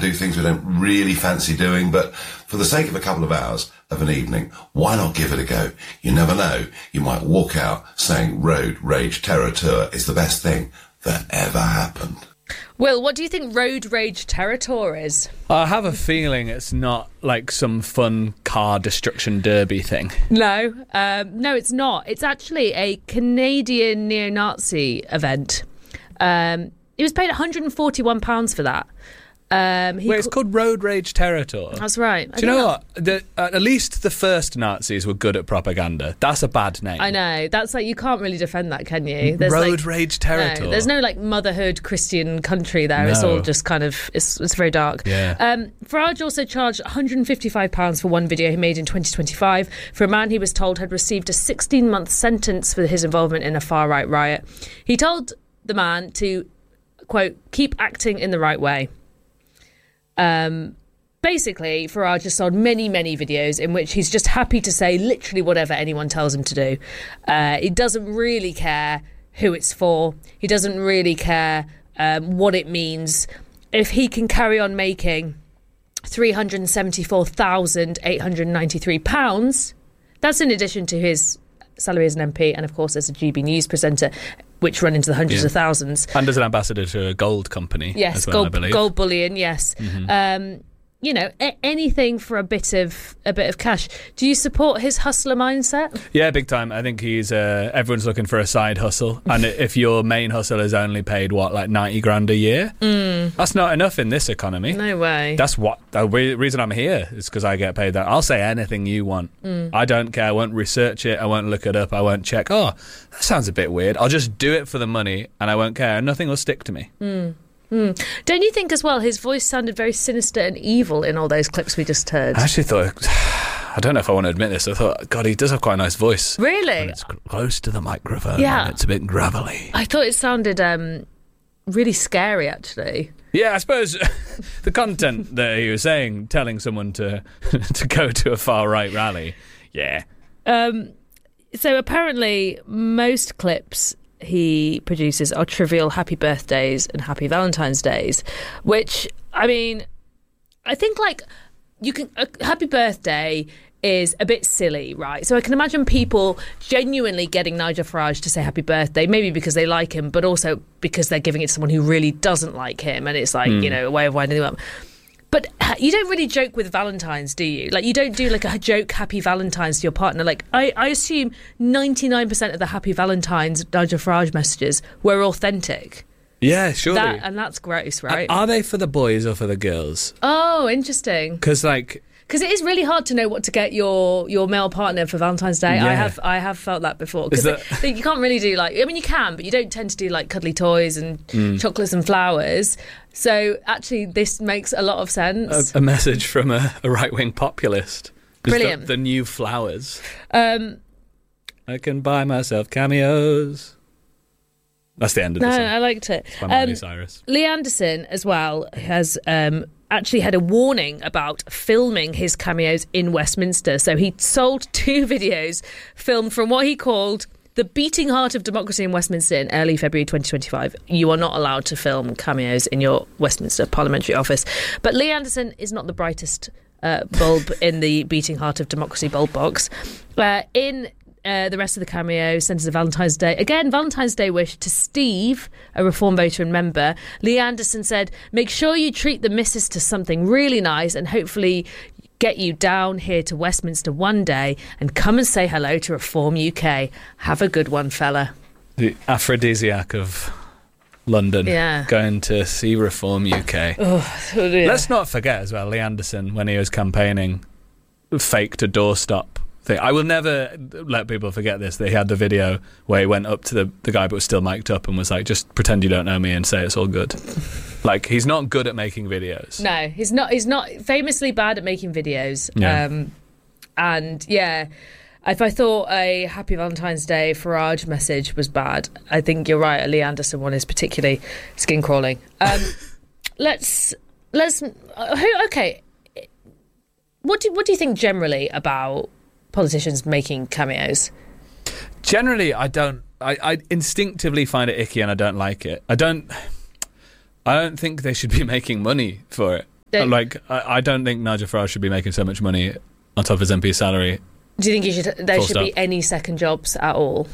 do things we don't really fancy doing, but for the sake of a couple of hours of an evening, why not give it a go? You never know. You might walk out saying Road Rage Terror Tour is the best thing that ever happened. Will, what do you think Road Rage Terror Tour is? I have a feeling it's not like some fun car destruction derby thing. No, it's not. It's actually a Canadian neo-Nazi event. He was paid £141 for that. It's called Road Rage Terror Tour. That's right. Do you know what? At least the first Nazis were good at propaganda. That's a bad name. I know. That's like, you can't really defend that, can you? There's Road Rage Terror Tour. There's no like motherhood Christian country there. No. It's all just kind of, it's very dark. Yeah. Farage also charged £155 for one video he made in 2025 for a man he was told had received a 16-month sentence for his involvement in a far-right riot. He told the man to, quote, keep acting in the right way. Basically, Farage has sold many, many videos in which he's just happy to say literally whatever anyone tells him to do. He doesn't really care who it's for. He doesn't really care what it means. If he can carry on making £374,893, that's in addition to his salary as an MP and, of course, as a GB News presenter, which run into the hundreds of thousands. And as an ambassador to a gold company. Yes, as well, I believe. Gold bullion, yes. Mm-hmm. Anything for a bit of cash. Do you support his hustler mindset? Yeah, big time. I think he's everyone's looking for a side hustle, and if your main hustle is only paid like 90 grand a year, that's not enough in this economy. No way. That's what the reason I'm here is, because I get paid that. I'll say anything you want. I don't care. I won't research it. I won't look it up. I won't check. Oh, that sounds a bit weird. I'll just do it for the money, and I won't care. And nothing will stick to me. Don't you think as well his voice sounded very sinister and evil in all those clips we just heard? I actually thought, I don't know if I want to admit this, I thought, God, he does have quite a nice voice. Really? And it's close to the microphone, yeah. And it's a bit gravelly. I thought it sounded really scary, actually. Yeah, I suppose the content that he was saying, telling someone to go to a far-right rally, yeah. So apparently most clips he produces are trivial happy birthdays and happy Valentine's days, which, I mean, I think like you can a happy birthday is a bit silly, right? So I can imagine people genuinely getting Nigel Farage to say happy birthday, maybe because they like him, but also because they're giving it to someone who really doesn't like him, and it's like, a way of winding them up. But you don't really joke with Valentine's, do you? Like, you don't do like a joke happy Valentine's to your partner. Like, I assume 99% of the happy Valentine's Nigel Farage messages were authentic. Yeah, surely. And that's gross, right? Are they for the boys or for the girls? Oh, interesting. Because it is really hard to know what to get your male partner for Valentine's Day. Yeah. I have felt that before. Because you can't really do you can, but you don't tend to do like cuddly toys and chocolates and flowers. So actually, this makes a lot of sense. A message from a right-wing populist. Brilliant. The new flowers. I can buy myself cameos. That's the end of the song. No, I liked it. It's by Miley Cyrus. Lee Anderson as well has actually had a warning about filming his cameos in Westminster. So he sold 2 videos filmed from what he called the beating heart of democracy in Westminster in early February 2025. You are not allowed to film cameos in your Westminster parliamentary office. But Lee Anderson is not the brightest bulb in the beating heart of democracy bulb box. In the rest of the cameo centres a Valentine's Day. Again, Valentine's Day wish to Steve, a Reform voter and member. Lee Anderson said, make sure you treat the missus to something really nice and hopefully get you down here to Westminster one day and come and say hello to Reform UK. Have a good one, fella. The aphrodisiac of London. Yeah. Going to see Reform UK. Oh, yeah. Let's not forget as well, Lee Anderson, when he was campaigning, faked a doorstop thing. I will never let people forget this, that he had the video where he went up to the guy but was still mic'd up and was like, just pretend you don't know me and say it's all good. Like, he's not good at making videos. No, he's not famously bad at making videos. Yeah. And yeah, if I thought a happy Valentine's Day Farage message was bad, I think you're right, a Lee Anderson one is particularly skin crawling. Okay, what do you think generally about politicians making cameos? Generally, I instinctively find it icky and I don't like it. I don't think they should be making money for it. I don't think Nigel Farage should be making so much money on top of his MP salary. Do you think there should be any second jobs at all?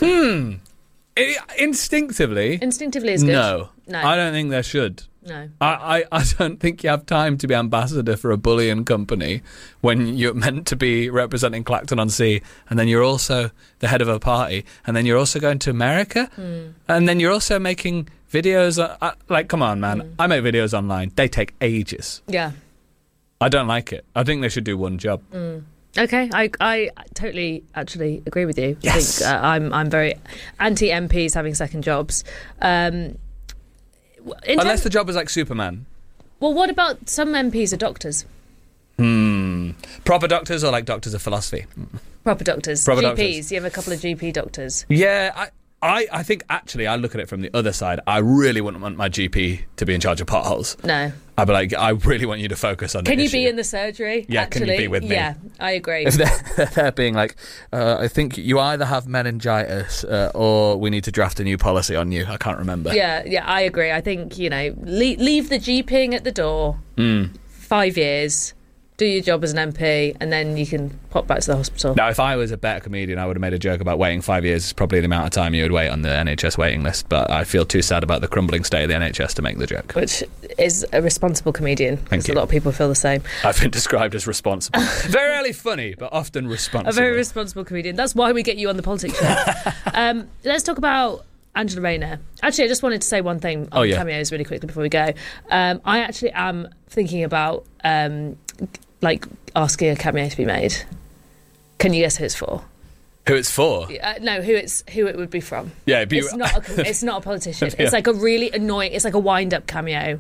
Instinctively is good. No, I don't think there should. No. I don't think you have time to be ambassador for a bullion company when you're meant to be representing Clacton-on-Sea, and then you're also the head of a party, and then you're also going to America, and then you're also making videos. Come on, man. I make videos online. They take ages. Yeah. I don't like it. I think they should do one job. Okay, I totally actually agree with you. Yes. I think I'm very anti-MPs having second jobs. Unless the job is like Superman. Well, what about some MPs are doctors? Proper doctors or like doctors of philosophy? Proper doctors. Proper GPs. Doctors. You have a couple of GP doctors. Yeah, I think actually I look at it from the other side. I really wouldn't want my GP to be in charge of potholes. No. I'd be like, I really want you to focus on the issue. Can you be in the surgery? Yeah, actually? can you be with me? Yeah, I agree. If they're being like, I think you either have meningitis or we need to draft a new policy on you. I can't remember. Yeah, I agree. I think, leave the GPing at the door. 5 years. Do your job as an MP, and then you can pop back to the hospital. Now, if I was a better comedian, I would have made a joke about waiting 5 years. It's probably the amount of time you would wait on the NHS waiting list, but I feel too sad about the crumbling state of the NHS to make the joke. Which is a responsible comedian, because a lot of people feel the same. I've been described as responsible. Very rarely funny, but often responsible. A very responsible comedian. That's why we get you on the Politics Show. Let's talk about Angela Rayner. Actually, I just wanted to say one thing on cameos really quickly before we go. I actually am thinking about... asking a cameo to be made. Can you guess who it's for? Who it's for? No, who it would be from. Yeah, it's not a politician. It's like a really annoying. It's like a wind-up cameo.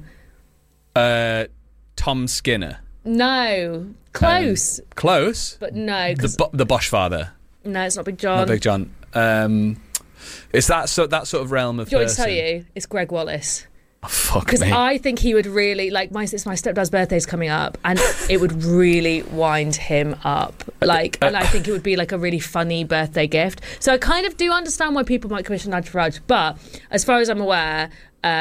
Tom Skinner. No, close. Close, but no. The Bosch father. No, it's not Big John. Not Big John. It's that sort of realm of. Do you want me to tell you? It's Greg Wallace. Oh, fuck me. Because I think he would really it's my stepdad's birthday's coming up, and it would really wind him up. And I think it would be like a really funny birthday gift. So I kind of do understand why people might commission Nigel Farage, but as far as I'm aware,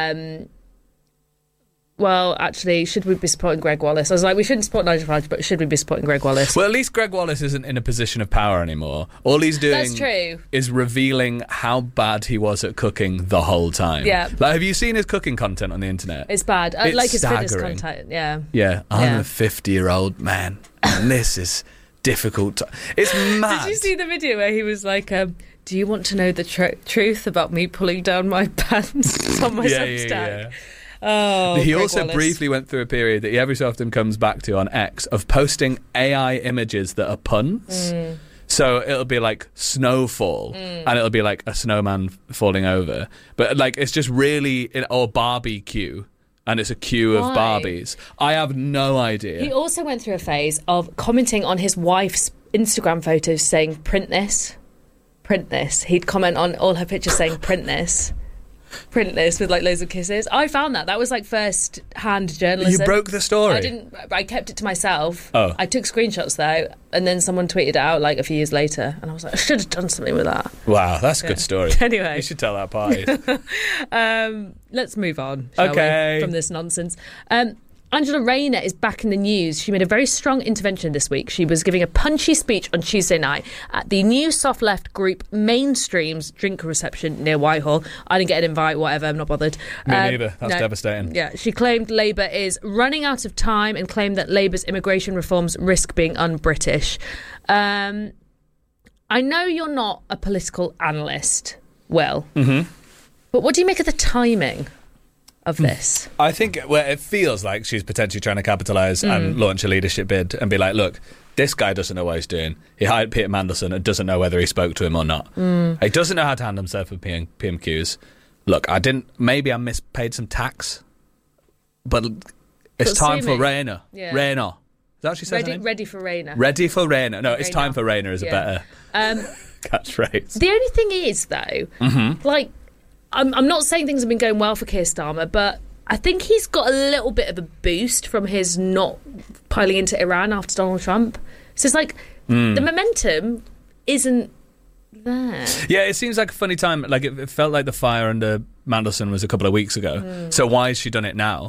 well, actually, should we be supporting Greg Wallace? I was like, we shouldn't support Nigel Farage, but should we be supporting Greg Wallace? Well, at least Greg Wallace isn't in a position of power anymore. All he's doing is revealing how bad he was at cooking the whole time. Yeah. Have you seen his cooking content on the internet? It's bad. It's like his staggering. fitness content, yeah. Yeah, I'm a 50-year-old man, and this is difficult. It's mad. Did you see the video where he was like... do you want to know the truth about me pulling down my pants on my Substack? Yeah. Oh, he Greg also Wallace. briefly went through a period that he every so often comes back to on X of posting AI images that are puns. So it'll be like snowfall, and it'll be like a snowman falling over. But it's just really... Or barbecue, and it's a queue of Barbies. I have no idea. He also went through a phase of commenting on his wife's Instagram photos saying, print this. Print this. He'd comment on all her pictures saying, print this. Print this with loads of kisses. I found that was first-hand journalism. You broke the story. I kept it to myself. Oh. I took screenshots though, and then someone tweeted it out a few years later, and I was like, I should have done something with that. Wow, that's a good story. Anyway, you should tell that party. Let's move on, shall we, from this nonsense. Angela Rayner is back in the news. She made a very strong intervention this week. She was giving a punchy speech on Tuesday night at the new soft left group Mainstream's drink reception near Whitehall. I didn't get an invite, whatever, I'm not bothered. Me neither. That's devastating. Yeah, she claimed Labour is running out of time and claimed that Labour's immigration reforms risk being un-British. I know you're not a political analyst, Will, but what do you make of the timing of this? I think it feels like she's potentially trying to capitalise and launch a leadership bid and be like, look, this guy doesn't know what he's doing. He hired Peter Mandelson and doesn't know whether he spoke to him or not. He doesn't know how to handle himself with PMQs. Look, maybe I mispaid some tax, but it's time for Rayner. Yeah. Rayner. Is that what she said? Ready for Rayner. Ready for Rayner. No, it's time for Rayner is a better catchphrase. The only thing is, though, I'm not saying things have been going well for Keir Starmer, but I think he's got a little bit of a boost from his not piling into Iran after Donald Trump. So it's the momentum isn't there. Yeah, it seems like a funny time. It felt like the fire under Mandelson was a couple of weeks ago. So why has she done it now?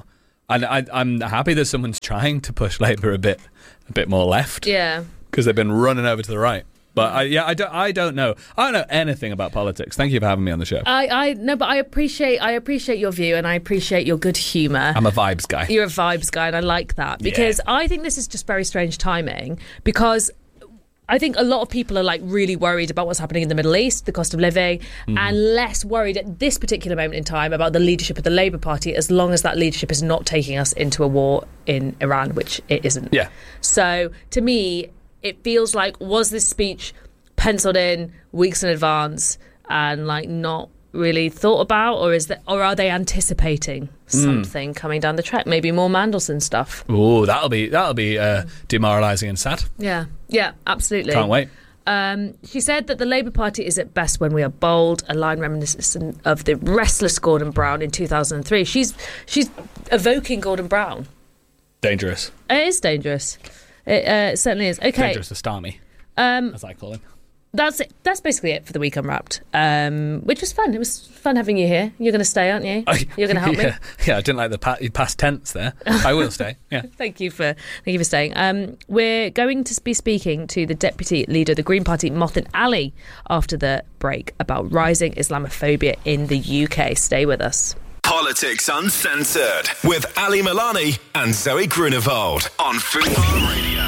And I'm happy that someone's trying to push Labour a bit more left. Yeah. Because they've been running over to the right. But I don't know. I don't know anything about politics. Thank you for having me on the show. No, but I appreciate your view, and I appreciate your good humour. I'm a vibes guy. You're a vibes guy, and I like that, because I think this is just very strange timing, because I think a lot of people are like really worried about what's happening in the Middle East, the cost of living, and less worried at this particular moment in time about the leadership of the Labour Party, as long as that leadership is not taking us into a war in Iran, which it isn't. Yeah. So to me, it feels like, was this speech penciled in weeks in advance and like not really thought about, or are they anticipating something coming down the track? Maybe more Mandelson stuff. Oh, that'll be demoralising and sad. Yeah, absolutely. Can't wait. She said that the Labour Party is at best when we are bold, a line reminiscent of the restless Gordon Brown in 2003. She's evoking Gordon Brown. Dangerous. It is dangerous. It certainly is. Okay. Dangerous to Starmy, as I call him. That's it. That's basically it for the week unwrapped, which was fun. It was fun having you here. You're going to stay, aren't you? You're going to help me. Yeah, I didn't like the past tense there. I will stay. Yeah. Thank you for staying. We're going to be speaking to the deputy leader of the Green Party, Mothin Ali, after the break about rising Islamophobia in the UK. Stay with us. Politics Uncensored with Ali Milani and Zoe Grunewald on Football Radio.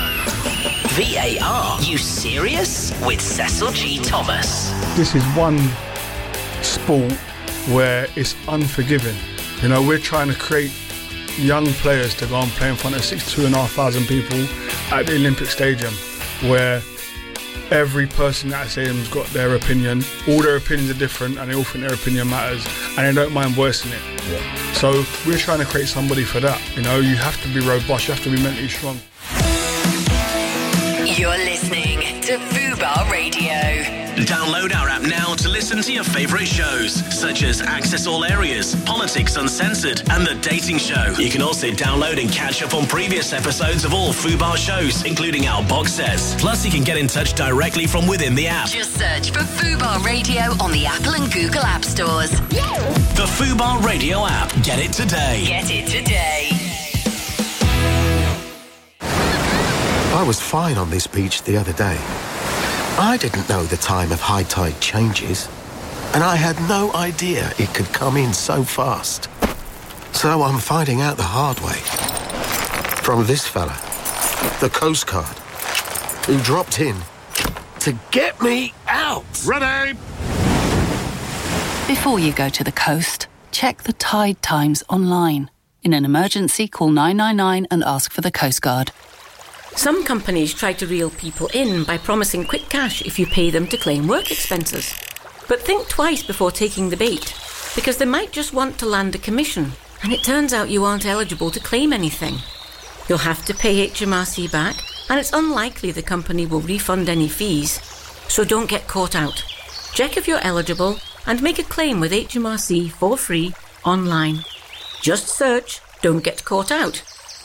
VAR, you serious? With Cecil G. Thomas. This is one sport where it's unforgiving. You know, we're trying to create young players to go and play in front of 62,500 people at the Olympic Stadium, where every person at the stadium's got their opinion. All their opinions are different, and they all think their opinion matters, and they don't mind voicing it. Yeah. So we're trying to create somebody for that. You know, you have to be robust, you have to be mentally strong. You're listening to Fubar Radio. Download our app now to listen to your favourite shows, such as Access All Areas, Politics Uncensored, and The Dating Show. You can also download and catch up on previous episodes of all Fubar shows, including our box sets. Plus, you can get in touch directly from within the app. Just search for Fubar Radio on the Apple and Google App Stores. The Fubar Radio app. Get it today. Get it today. I was fine on this beach the other day. I didn't know the time of high tide changes, and I had no idea it could come in so fast. So I'm finding out the hard way. From this fella, the Coast Guard, who dropped in to get me out. Ready! Before you go to the coast, check the tide times online. In an emergency, call 999 and ask for the Coast Guard. Some companies try to reel people in by promising quick cash if you pay them to claim work expenses. But think twice before taking the bait, because they might just want to land a commission, and it turns out you aren't eligible to claim anything. You'll have to pay HMRC back, and it's unlikely the company will refund any fees. So don't get caught out. Check if you're eligible and make a claim with HMRC for free online. Just search "Don't Get Caught Out."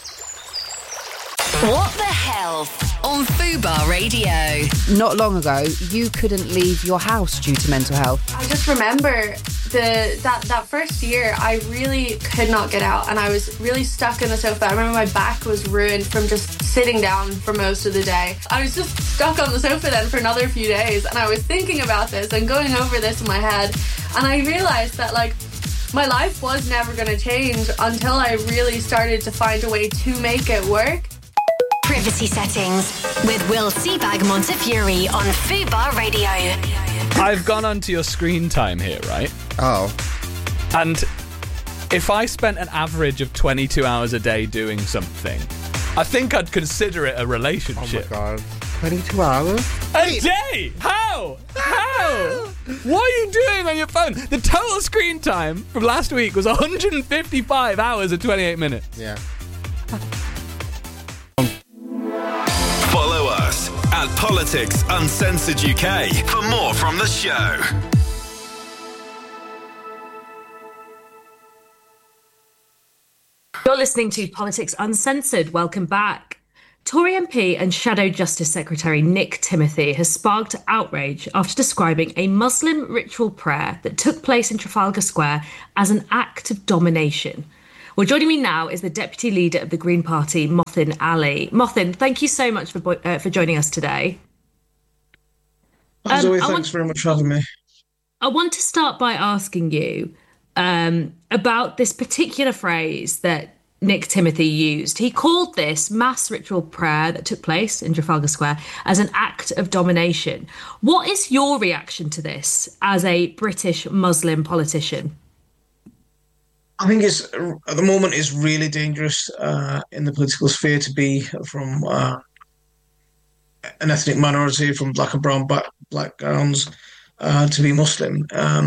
What the hell on Fubar Radio? Not long ago, you couldn't leave your house due to mental health. I just remember that first year, I really could not get out, and I was really stuck in the sofa. I remember my back was ruined from just sitting down for most of the day. I was just stuck on the sofa then for another few days, and I was thinking about this and going over this in my head, and I realised that, like, my life was never going to change until I really started to find a way to make it work. Privacy Settings with Will Seabag Montefiore on Fubar Radio. I've gone onto your screen time here, right? Oh. And if I spent an average of 22 hours a day doing something, I think I'd consider it a relationship. Oh my God. 22 hours? A day? How? What are you doing on your phone? The total screen time from last week was 155 hours and 28 minutes. Yeah. Follow us at Politics Uncensored UK for more from the show. You're listening to Politics Uncensored. Welcome back. Tory MP and Shadow Justice Secretary Nick Timothy has sparked outrage after describing a Muslim ritual prayer that took place in Trafalgar Square as an act of domination. Well, joining me now is the Deputy Leader of the Green Party, Mothin Ali. Mothin, thank you so much for joining us today. Zoe, thanks very much for having me. I want to start by asking you about this particular phrase that Nick Timothy used. He called this mass ritual prayer that took place in Trafalgar Square as an act of domination. What is your reaction to this as a British Muslim politician? I think at the moment it's really dangerous in the political sphere to be from an ethnic minority, from black and brown backgrounds, to be Muslim.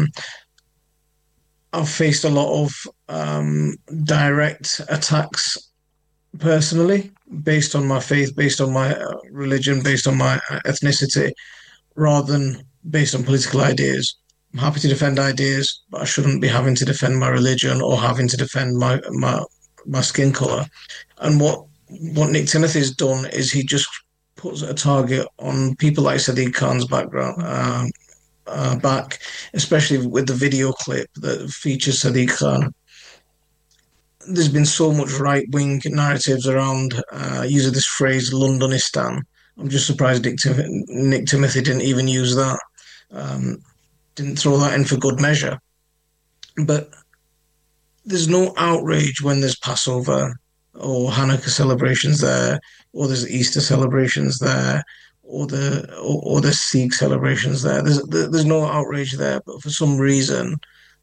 I've faced a lot of direct attacks personally, based on my faith, based on my religion, based on my ethnicity, rather than based on political ideas. I'm happy to defend ideas, but I shouldn't be having to defend my religion or having to defend my skin colour. And what Nick Timothy's done is he just puts a target on people like Sadiq Khan's background, back, especially with the video clip that features Sadiq Khan. There's been so much right-wing narratives around using this phrase Londonistan. I'm just surprised Nick Timothy didn't even use that, didn't throw that in for good measure. But there's no outrage when there's Passover or Hanukkah celebrations there, or there's Easter celebrations there, or the Sikh celebrations there. There's no outrage there, but for some reason,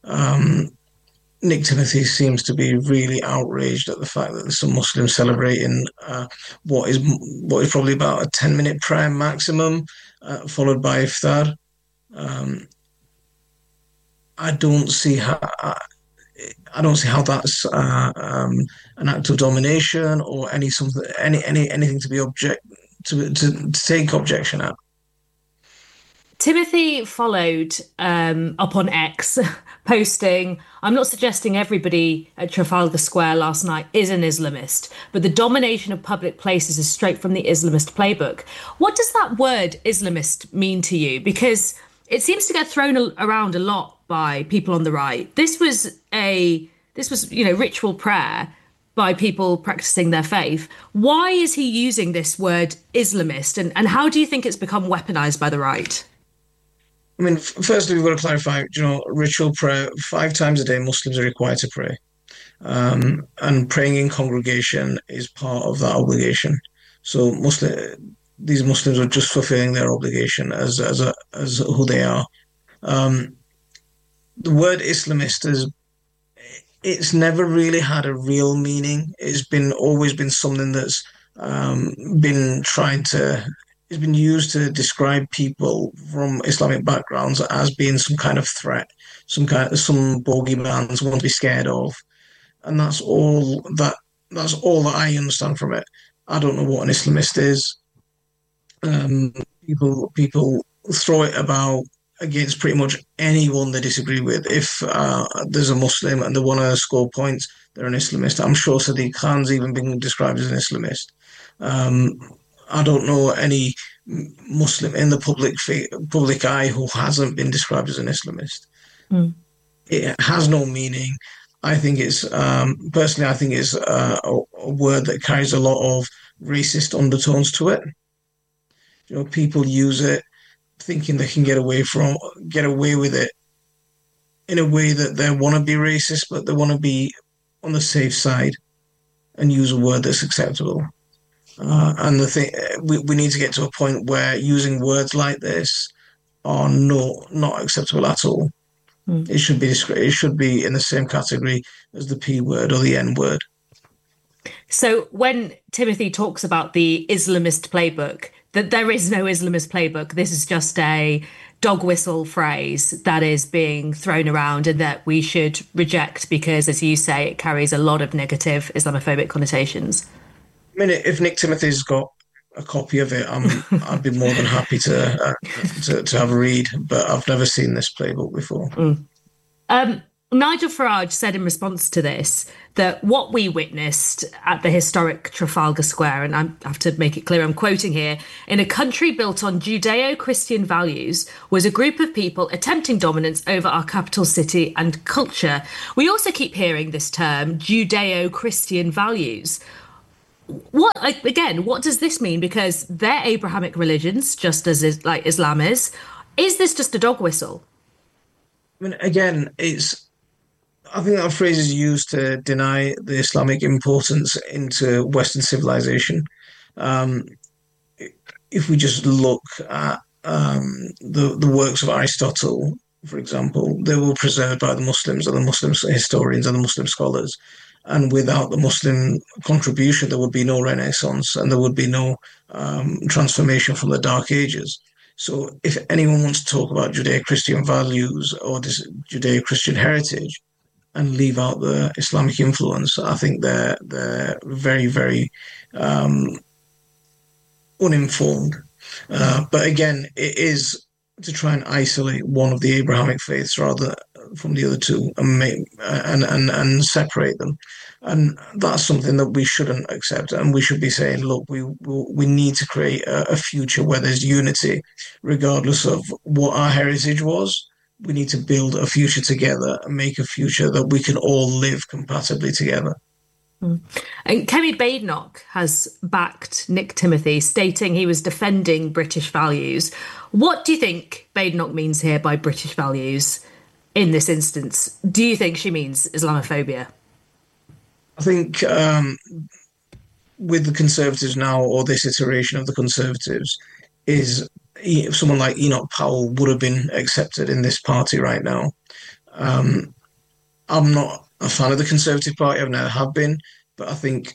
Nick Timothy seems to be really outraged at the fact that there's some Muslims celebrating what is probably about a 10-minute prayer maximum, followed by iftar. I don't see how that's an act of domination or anything to be to take objection at. Timothy followed up on X, posting, "I'm not suggesting everybody at Trafalgar Square last night is an Islamist, but the domination of public places is straight from the Islamist playbook." What does that word Islamist mean to you? Because it seems to get thrown around a lot by people on the right. This was ritual prayer by people practicing their faith. Why is he using this word Islamist, and how do you think it's become weaponized by the right? I mean, firstly, we've got to clarify, ritual prayer, 5 times a day, Muslims are required to pray. And praying in congregation is part of that obligation. So these Muslims are just fulfilling their obligation as who they are. The word Islamist it's never really had a real meaning. It's always been something that's it's been used to describe people from Islamic backgrounds as being some kind of threat, some bogeyman, someone to be scared of, and that's all that I understand from it. I don't know what an Islamist is. People throw it about against pretty much anyone they disagree with. If there's a Muslim and they want to score points, they're an Islamist. I'm sure Sadiq Khan's even been described as an Islamist. I don't know any Muslim in the public eye who hasn't been described as an Islamist. Mm. It has no meaning. I think it's personally, a word that carries a lot of racist undertones to it. People use it thinking they can get away with it in a way that they want to be racist, but they want to be on the safe side and use a word that's acceptable. And the thing, we need to get to a point where using words like this are not acceptable at all. Mm. It should be in the same category as the P word or the N word. So when Timothy talks about the Islamist playbook, that there is no Islamist playbook, this is just a dog whistle phrase that is being thrown around and that we should reject because, as you say, it carries a lot of negative Islamophobic connotations. I mean, if Nick Timothy's got a copy of it, I'd be more than happy to have a read, but I've never seen this playbook before. Mm. Nigel Farage said in response to this that what we witnessed at the historic Trafalgar Square, and I have to make it clear, I'm quoting here, in a country built on Judeo-Christian values, was a group of people attempting dominance over our capital city and culture. We also keep hearing this term, Judeo-Christian values. What does this mean? Because they're Abrahamic religions, just as like Islam is. Is this just a dog whistle? I mean, again, I think that phrase is used to deny the Islamic importance into Western civilization. If we just look at the works of Aristotle, for example, they were preserved by the Muslims and the Muslim historians and the Muslim scholars. And without the Muslim contribution, there would be no Renaissance and there would be no transformation from the Dark Ages. So if anyone wants to talk about Judeo-Christian values or this Judeo-Christian heritage and leave out the Islamic influence, I think they're very, very uninformed. But again, it is to try and isolate one of the Abrahamic faiths rather from the other two and separate them. And that's something that we shouldn't accept. And we should be saying, look, we need to create a future where there's unity, regardless of what our heritage was. We need to build a future together and make a future that we can all live compatibly together. And Kemi Badenoch has backed Nick Timothy, stating he was defending British values. What do you think Badenoch means here by British values in this instance? Do you think she means Islamophobia? I think with the Conservatives now, or this iteration of the Conservatives, is someone like Enoch Powell would have been accepted in this party right now. I'm not a fan of the Conservative Party. I've never have been, but I think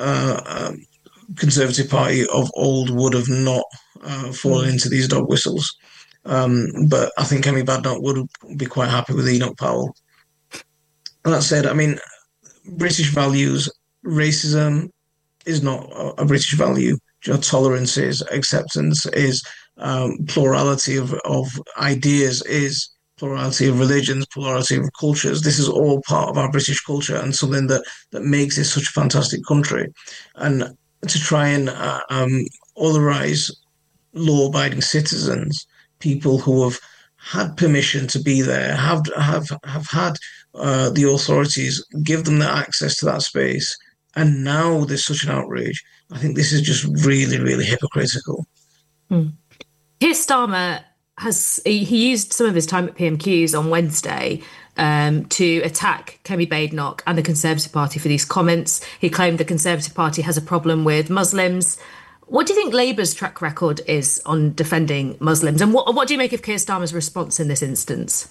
Conservative Party of old would have not fallen into these dog whistles. But I think Kemi Badenoch would be quite happy with Enoch Powell. That said, I mean, British values, racism is not a British value. Tolerance is, acceptance is, plurality of ideas is, plurality of religions, plurality of cultures. This is all part of our British culture and something that makes this such a fantastic country. And to try and otherize law-abiding citizens, people who have had permission to be there, have had the authorities give them the access to that space, and now there's such an outrage. I think this is just really, really hypocritical. Keir Starmer he used some of his time at PMQs on Wednesday to attack Kemi Badenoch and the Conservative Party for these comments. He claimed the Conservative Party has a problem with Muslims. What do you think Labour's track record is on defending Muslims? And what do you make of Keir Starmer's response in this instance?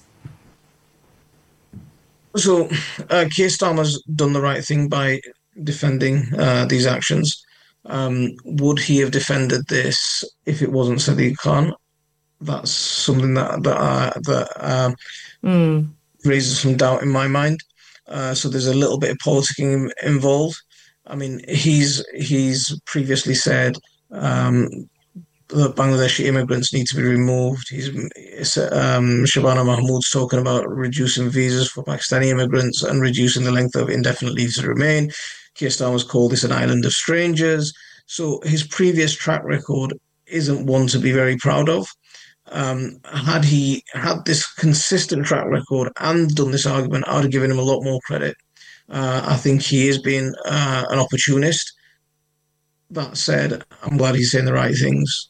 So Keir Starmer's done the right thing by defending these actions. Would he have defended this if it wasn't Sadiq Khan? That's something that raises some doubt in my mind. So there's a little bit of politicking involved. I mean, he's previously said that Bangladeshi immigrants need to be removed. Shabana Mahmood's talking about reducing visas for Pakistani immigrants and reducing the length of indefinite leave to remain. Keir Starmer's called this an island of strangers. So his previous track record isn't one to be very proud of. Had he had this consistent track record and done this argument, I would have given him a lot more credit. I think he is being an opportunist. That said, I'm glad he's saying the right things.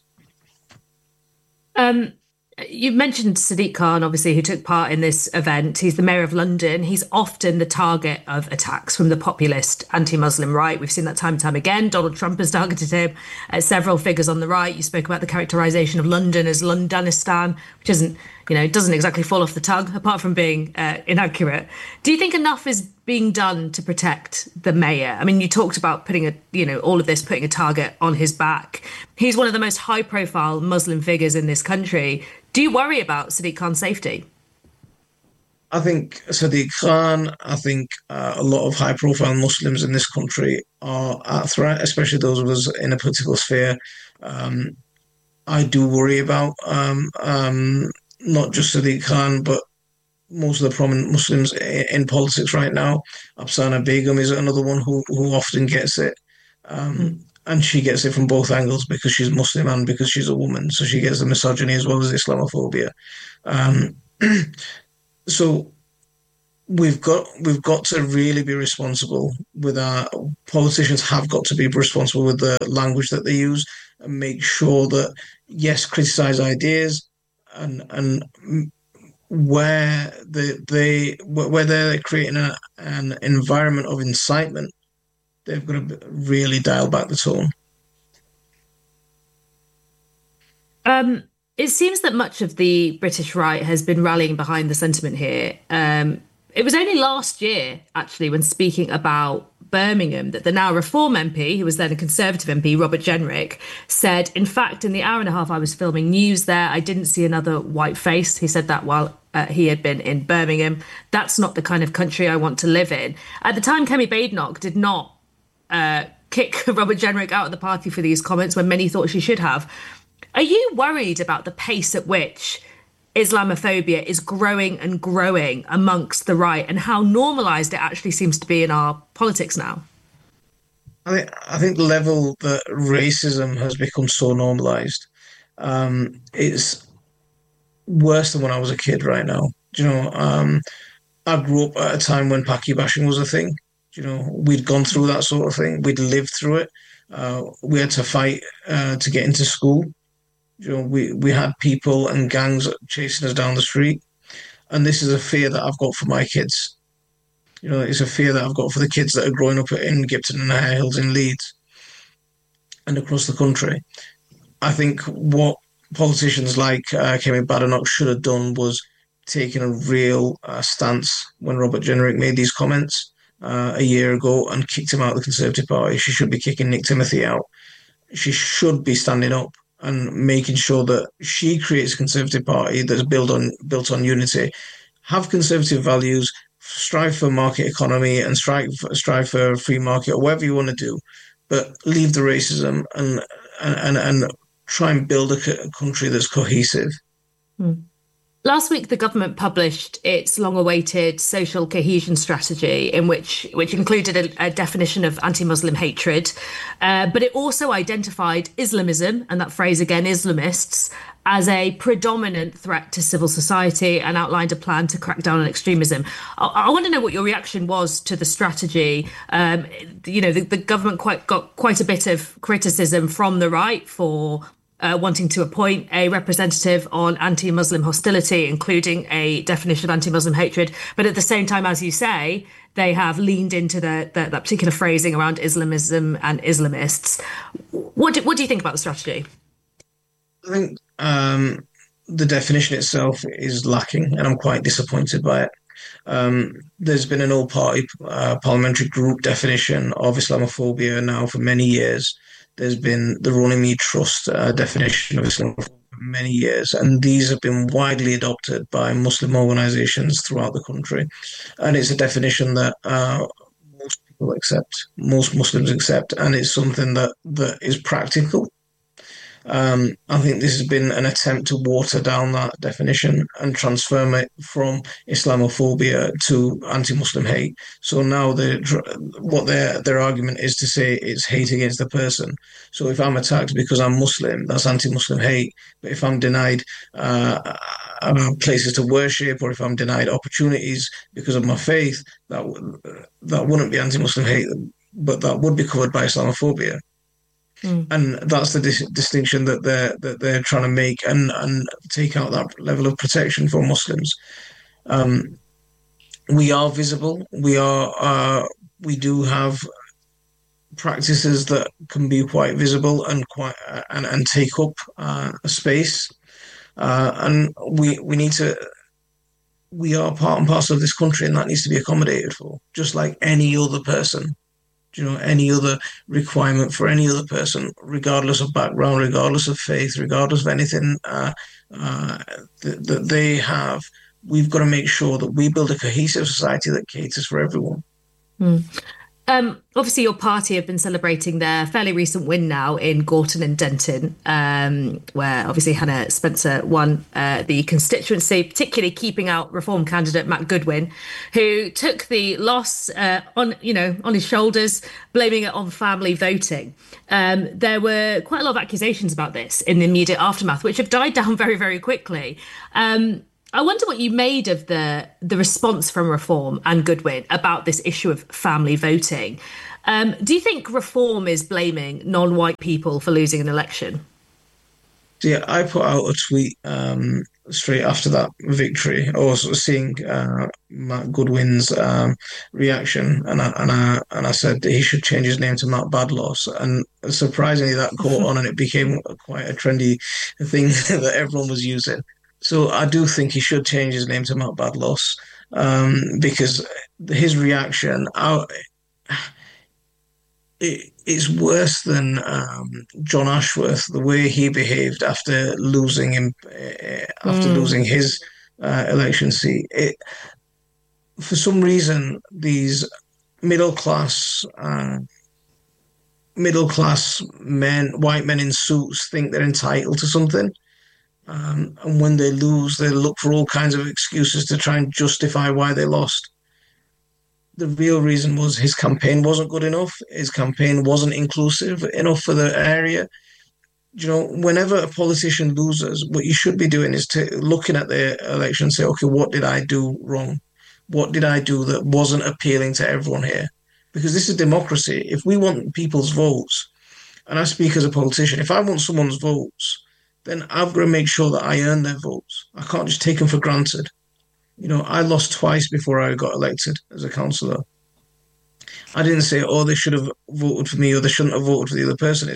You mentioned Sadiq Khan, obviously, who took part in this event. He's the mayor of London. He's often the target of attacks from the populist anti-Muslim right. We've seen that time and time again. Donald Trump has targeted him. Several figures on the right. You spoke about the characterisation of London as Londonistan, which isn't, doesn't exactly fall off the tongue, apart from being inaccurate. Do you think enough is being done to protect the mayor? I mean, you talked about putting all of this, putting a target on his back. He's one of the most high-profile Muslim figures in this country. Do you worry about Sadiq Khan's safety? I think Sadiq Khan, a lot of high-profile Muslims in this country are at threat, especially those of us in a political sphere. I do worry about not just Sadiq Khan, but most of the prominent Muslims in politics right now. Afsana Begum is another one who often gets it. And she gets it from both angles because she's Muslim and because she's a woman. So she gets the misogyny as well as Islamophobia. So we've got to really be responsible with our politicians. Have got to be responsible with the language that they use and make sure that, yes, criticize ideas and where they're creating an environment of incitement, they've got to really dial back the tone. It seems that much of the British right has been rallying behind the sentiment here. It was only last year, actually, when speaking about Birmingham, that the now Reform MP, who was then a Conservative MP, Robert Jenrick, said, in fact, in the hour and a half I was filming news there, I didn't see another white face. He said that while he had been in Birmingham. That's not the kind of country I want to live in. At the time, Kemi Badenoch did not kick Robert Jenrick out of the party for these comments when many thought she should have. Are you worried about the pace at which Islamophobia is growing and growing amongst the right and how normalised it actually seems to be in our politics now? I think the level that racism has become so normalised, it's worse than when I was a kid right now. I grew up at a time when Paki bashing was a thing. We'd gone through that sort of thing. We'd lived through it. We had to fight to get into school. We had people and gangs chasing us down the street. And this is a fear that I've got for my kids. It's a fear that I've got for the kids that are growing up in Gipton and Hare Hills in Leeds and across the country. I think what politicians like Kemi Badenoch should have done was taken a real stance when Robert Jenrick made these comments a year ago and kicked him out of the Conservative Party. She should be kicking Nick Timothy out. She should be standing up and making sure that she creates a Conservative Party that's built on unity, have Conservative values, strive for market economy and strive for a free market or whatever you want to do, but leave the racism and try and build a country that's cohesive. Last week, the government published its long-awaited social cohesion strategy, in which included a definition of anti-Muslim hatred, but it also identified Islamism, and that phrase again, Islamists, as a predominant threat to civil society and outlined a plan to crack down on extremism. I want to know what your reaction was to the strategy. The government got quite a bit of criticism from the right for wanting to appoint a representative on anti-Muslim hostility, including a definition of anti-Muslim hatred. But at the same time, as you say, they have leaned into that particular phrasing around Islamism and Islamists. What do you think about the strategy? I think the definition itself is lacking, and I'm quite disappointed by it. There's been an all-party parliamentary group definition of Islamophobia now for many years. There's been the Runnymede Trust definition of Islam for many years, and these have been widely adopted by Muslim organisations throughout the country. And it's a definition that most people accept, most Muslims accept, and it's something that is practical. I think this has been an attempt to water down that definition and transform it from Islamophobia to anti-Muslim hate. So now what their argument is to say it's hate against the person. So if I'm attacked because I'm Muslim, that's anti-Muslim hate. But if I'm denied places to worship, or if I'm denied opportunities because of my faith, that wouldn't be anti-Muslim hate, but that would be covered by Islamophobia. And that's the distinction that they're trying to make and take out that level of protection for Muslims. We are visible. We do have practices that can be quite visible and take up a space. And we need to. We are part and parcel of this country, and that needs to be accommodated for, just like any other person. Any other requirement for any other person, regardless of background, regardless of faith, regardless of anything that they have. We've got to make sure that we build a cohesive society that caters for everyone. Obviously, your party have been celebrating their fairly recent win now in Gorton and Denton, where obviously Hannah Spencer won the constituency, particularly keeping out Reform candidate Matt Goodwin, who took the loss on his shoulders, blaming it on family voting. There were quite a lot of accusations about this in the immediate aftermath, which have died down very, very quickly. I wonder what you made of the response from Reform and Goodwin about this issue of family voting. Do you think Reform is blaming non-white people for losing an election? Yeah, I put out a tweet straight after that victory, or seeing Matt Goodwin's reaction, and I said he should change his name to Matt Badloss, and surprisingly that caught on, and it became quite a trendy thing that everyone was using. So I do think he should change his name to Matt Badloss, because his reaction, it's worse than John Ashworth, the way he behaved after losing his election seat. For some reason, these middle class men, white men in suits, think they're entitled to something. And when they lose, they look for all kinds of excuses to try and justify why they lost. The real reason was his campaign wasn't good enough. His campaign wasn't inclusive enough for the area. Whenever a politician loses, what you should be doing is looking at the election and say, okay, what did I do wrong? What did I do that wasn't appealing to everyone here? Because this is democracy. If we want people's votes, and I speak as a politician, if I want someone's votes, then I've got to make sure that I earn their votes. I can't just take them for granted. I lost twice before I got elected as a councillor. I didn't say, they should have voted for me or they shouldn't have voted for the other person.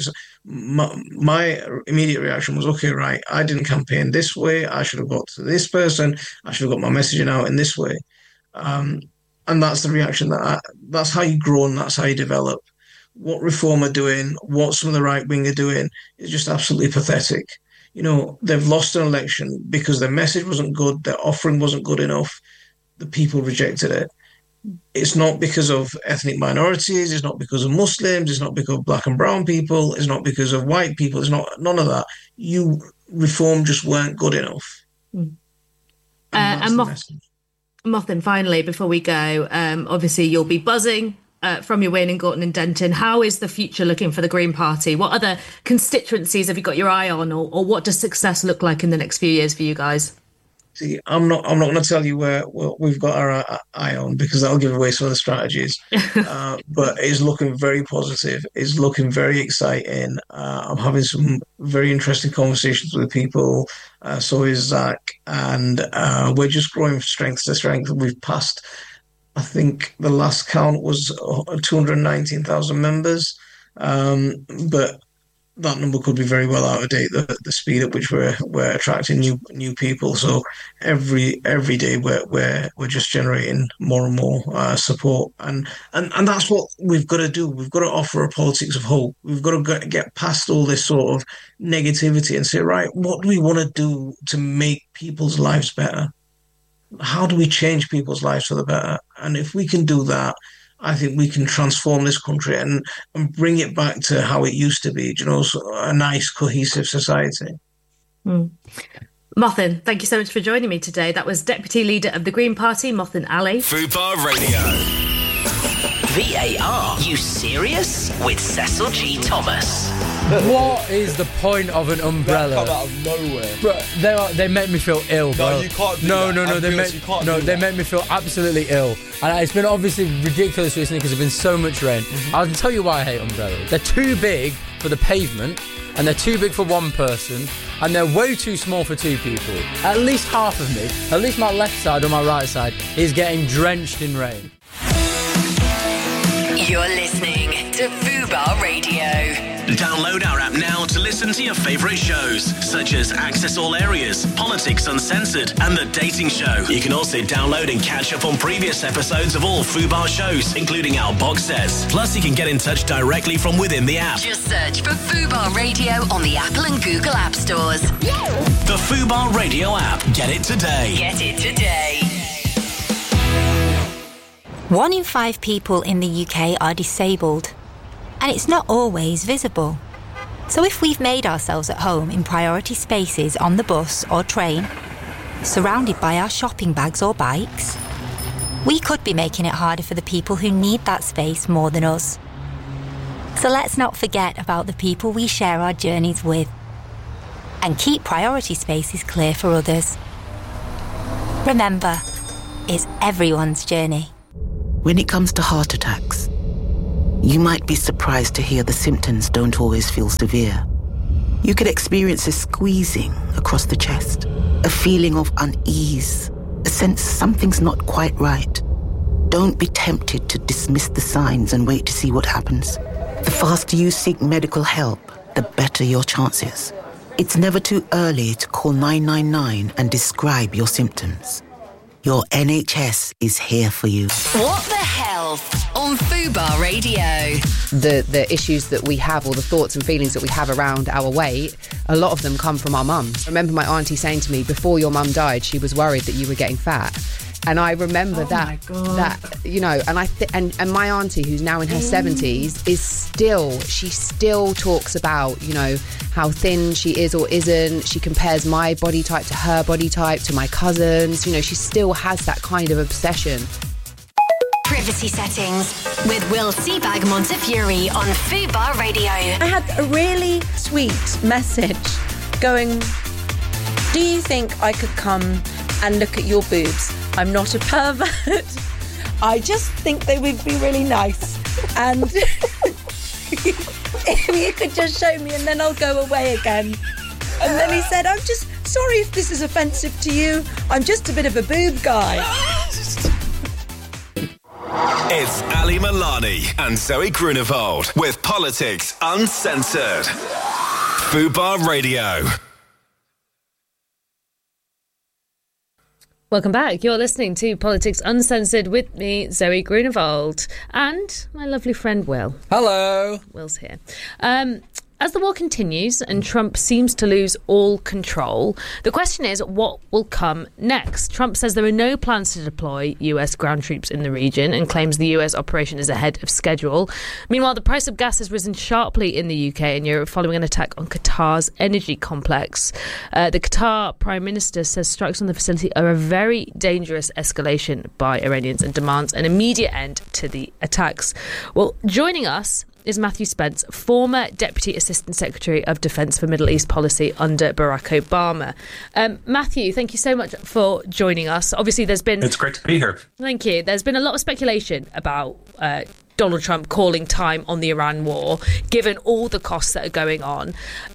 My immediate reaction was, okay, right, I didn't campaign this way. I should have got to this person. I should have got my messaging out in this way. And that's the reaction that's how you grow and that's how you develop. What Reform are doing, what some of the right wing are doing is just absolutely pathetic. They've lost an election because their message wasn't good, their offering wasn't good enough. The people rejected it. It's not because of ethnic minorities, it's not because of Muslims, it's not because of black and brown people, it's not because of white people, it's not none of that. Reform just weren't good enough. And Mothin, finally, before we go, obviously you'll be buzzing from your win in Gorton and Denton. How is the future looking for the Green Party? What other constituencies have you got your eye on, or what does success look like in the next few years for you guys? See, I'm not going to tell you where we've got our eye on, because that'll give away some of the strategies. But it's looking very positive. It's looking very exciting. I'm having some very interesting conversations with people. So is Zach, and we're just growing strength to strength. We've passed, I think the last count was 219,000 members, but that number could be very well out of date. The speed at which we're attracting new people. So every day we're just generating more and more support, and that's what we've got to do. We've got to offer a politics of hope. We've got to get past all this sort of negativity and say, right, what do we want to do to make people's lives better? How do we change people's lives for the better? And if we can do that, I think we can transform this country and bring it back to how it used to be, a nice, cohesive society. Mothin, thank you so much for joining me today. That was Deputy Leader of the Green Party, Mothin Ali. Fubar Radio. VAR, you serious? With Cecil G. Thomas. What is the point of an umbrella? That come out of nowhere. Bro, they make me feel ill, bro. No, you can't do no, that. No, they make me feel absolutely ill. And it's been obviously ridiculous recently because there's been so much rain. I'll tell you why I hate umbrellas. They're too big for the pavement, and they're too big for one person, and they're way too small for two people. At least half of me, at least my left side or my right side, is getting drenched in rain. You're listening to Fubar Radio. Download our app now to listen to your favourite shows, such as Access All Areas, Politics Uncensored, and The Dating Show. You can also download and catch up on previous episodes of all Fubar shows, including our box sets. Plus, you can get in touch directly from within the app. Just search for Fubar Radio on the Apple and Google App Stores. The Fubar Radio app. Get it today. Get it today. 1 in 5 people in the UK are disabled, and it's not always visible. So if we've made ourselves at home in priority spaces on the bus or train, surrounded by our shopping bags or bikes, we could be making it harder for the people who need that space more than us. So let's not forget about the people we share our journeys with, and keep priority spaces clear for others. Remember, it's everyone's journey. When it comes to heart attacks, you might be surprised to hear the symptoms don't always feel severe. You could experience a squeezing across the chest, a feeling of unease, a sense something's not quite right. Don't be tempted to dismiss the signs and wait to see what happens. The faster you seek medical help, the better your chances. It's never too early to call 999 and describe your symptoms. Your NHS is here for you. What the Health on Fubar Radio. The issues that we have, or the thoughts and feelings that we have around our weight, a lot of them come from our mums. I remember my auntie saying to me, before your mum died, she was worried that you were getting fat. And I remember that, you know, and and my auntie, who's now in her 70s, she still talks about, you know, how thin she is or isn't. She compares my body type to her body type, to my cousins. You know, she still has that kind of obsession. Privacy Settings with Will Seabag Montefiore on Fubar Radio. I had a really sweet message going, do you think I could come and look at your boobs? I'm not a pervert. I just think they would be really nice. And if you could just show me and then I'll go away again. And then he said, I'm just sorry if this is offensive to you. I'm just a bit of a boob guy. It's Ali Milani and Zoe Grunewald with Politics Uncensored. Fubar Radio. Welcome back. You're listening to Politics Uncensored with me, Zoe Grunewald, and my lovely friend Will. Hello. Will's here. As the war continues and Trump seems to lose all control, the question is, what will come next? Trump says there are no plans to deploy US ground troops in the region and claims the US operation is ahead of schedule. Meanwhile, the price of gas has risen sharply in the UK and Europe following an attack on Qatar's energy complex. The Qatar Prime Minister says strikes on the facility are a very dangerous escalation by Iranians and demands an immediate end to the attacks. Well, joining us is Matthew Spence, former Deputy Assistant Secretary of Defence for Middle East Policy under Barack Obama. Matthew, thank you so much for joining us. Obviously, It's great to be here. Thank you. There's been a lot of speculation about Donald Trump calling time on the Iran war, given all the costs that are going on.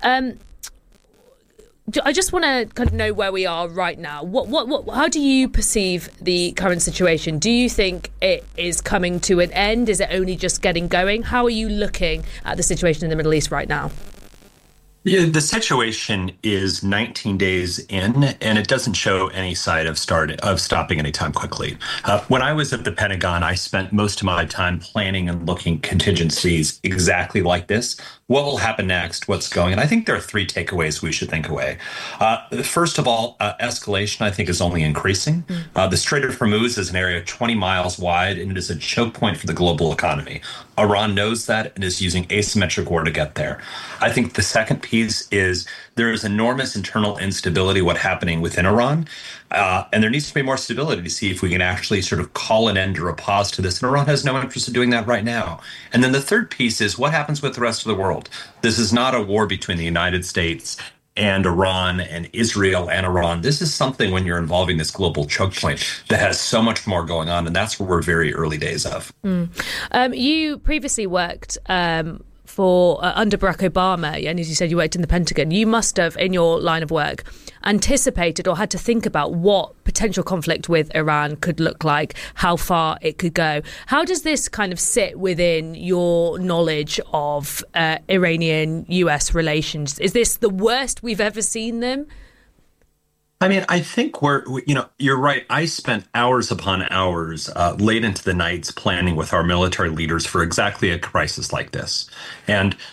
I just want to kind of know where we are right now. How do you perceive the current situation? Do you think it is coming to an end? Is it only just getting going? How are you looking at the situation in the Middle East right now? Yeah, the situation is 19 days in, and it doesn't show any sign of stopping anytime quickly. When I was at the Pentagon, I spent most of my time planning and looking contingencies exactly like this. What will happen next? What's going on? I think there are 3 takeaways we should think away. First of all, escalation, I think, is only increasing. The Strait of Hormuz is an area 20 miles wide, and it is a choke point for the global economy. Iran knows that and is using asymmetric war to get there. I think the second piece is there is enormous internal instability what's happening within Iran, and there needs to be more stability to see if we can actually sort of call an end or a pause to this. And Iran has no interest in doing that right now. And then the third piece is what happens with the rest of the world. This is not a war between the United States and Iran and Israel and Iran. This is something when you're involving this global choke point that has so much more going on, and that's what we're very early days of. You previously worked for under Barack Obama, and as you said, you worked in the Pentagon. You must have, in your line of work, anticipated or had to think about what potential conflict with Iran could look like, how far it could go. How does this kind of sit within your knowledge of Iranian-US relations? Is this the worst we've ever seen them? I mean, I think you're right. I spent hours upon hours late into the nights planning with our military leaders for exactly a crisis like this. And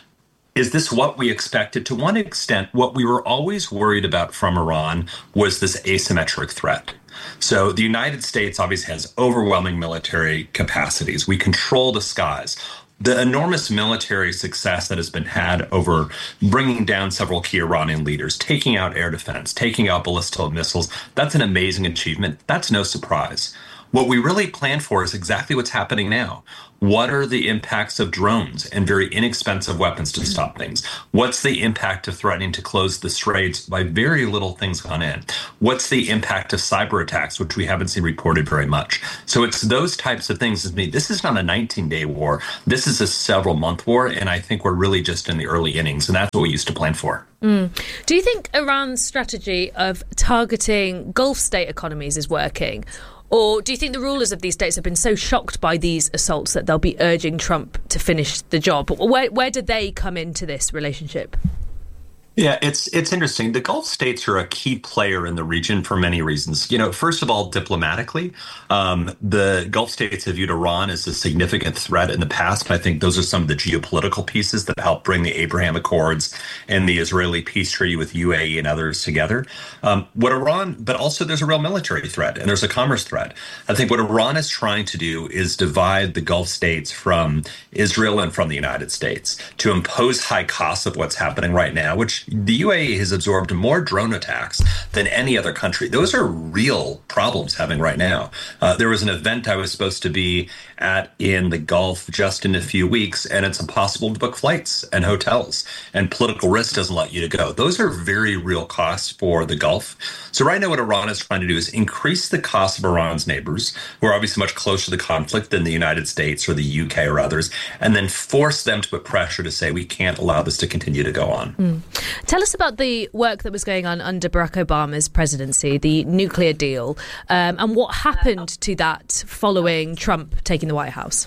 Is this what we expected? To one extent, what we were always worried about from Iran was this asymmetric threat. So the United States obviously has overwhelming military capacities. We control the skies. The enormous military success that has been had over bringing down several key Iranian leaders, taking out air defense, taking out ballistic missiles, that's an amazing achievement. That's no surprise. What we really planned for is exactly what's happening now. What are the impacts of drones and very inexpensive weapons to stop things? What's the impact of threatening to close the straits by very little things gone in? What's the impact of cyber attacks, which we haven't seen reported very much? So it's those types of things. This is not a 19-day war. This is a several-month war, and I think we're really just in the early innings, and that's what we used to plan for. Do you think Iran's strategy of targeting Gulf state economies is working? Or do you think the rulers of these states have been so shocked by these assaults that they'll be urging Trump to finish the job? Where did they come into this relationship? Yeah, it's interesting. The Gulf states are a key player in the region for many reasons. You know, first of all, diplomatically, the Gulf states have viewed Iran as a significant threat in the past. I think those are some of the geopolitical pieces that helped bring the Abraham Accords and the Israeli peace treaty with UAE and others together. But also there's a real military threat and there's a commerce threat. I think what Iran is trying to do is divide the Gulf states from Israel and from the United States to impose high costs of what's happening right now, which the UAE has absorbed more drone attacks than any other country. Those are real problems having right now. There was an event I was supposed to be at in the Gulf just in a few weeks, and it's impossible to book flights and hotels, and political risk doesn't let you to go. Those are very real costs for the Gulf. So right now what Iran is trying to do is increase the cost of Iran's neighbors, who are obviously much closer to the conflict than the United States or the UK or others, and then force them to put pressure to say we can't allow this to continue to go on. Tell us about the work that was going on under Barack Obama's presidency, the nuclear deal, and what happened to that following Trump taking the White House.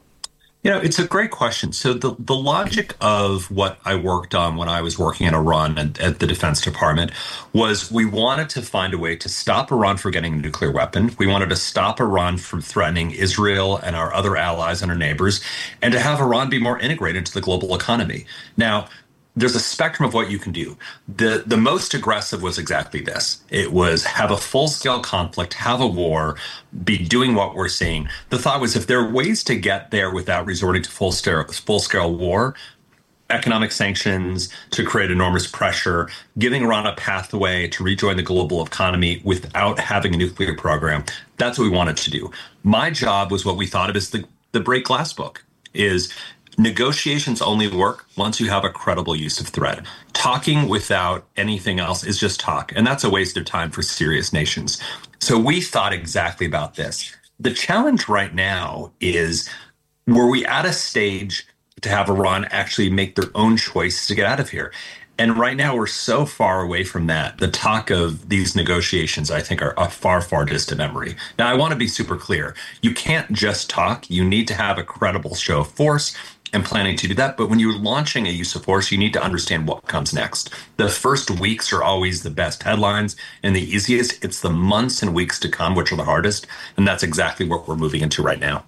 You know, it's a great question. So the logic of what I worked on when I was working in Iran at the Defense Department was we wanted to find a way to stop Iran from getting a nuclear weapon. We wanted to stop Iran from threatening Israel and our other allies and our neighbors, and to have Iran be more integrated into the global economy. Now, there's a spectrum of what you can do. The most aggressive was exactly this. It was have a full-scale conflict, have a war, be doing what we're seeing. The thought was if there are ways to get there without resorting to full-scale war, economic sanctions to create enormous pressure, giving Iran a pathway to rejoin the global economy without having a nuclear program, that's what we wanted to do. My job was what we thought of as the break glass book, is negotiations only work once you have a credible use of threat. Talking without anything else is just talk, and that's a waste of time for serious nations. So we thought exactly about this. The challenge right now is, were we at a stage to have Iran actually make their own choice to get out of here? And right now we're so far away from that. The talk of these negotiations, I think, are a far, far distant memory. Now, I want to be super clear. You can't just talk. You need to have a credible show of force and planning to do that. But when you're launching a use of force, you need to understand what comes next. The first weeks are always the best headlines and the easiest. It's the months and weeks to come, which are the hardest. And that's exactly what we're moving into right now.